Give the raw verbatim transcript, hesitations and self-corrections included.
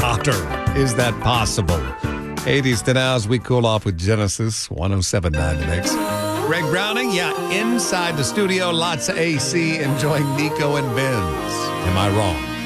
hotter. Is that possible? eighties to now as we cool off with Genesis, one oh seven point nine The Mix. Greg Browning, yeah, inside the studio, lots of A C, enjoying Nico and Benz. Am I wrong?